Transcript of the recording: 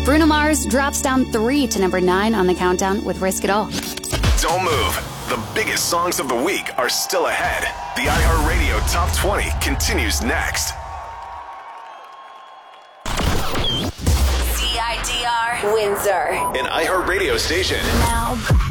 Bruno Mars drops down 3 to number 9 on the countdown with Risk It All. Don't move. The biggest songs of the week are still ahead. The iHeartRadio Top 20 continues next. CIDR Windsor. An iHeartRadio station. Now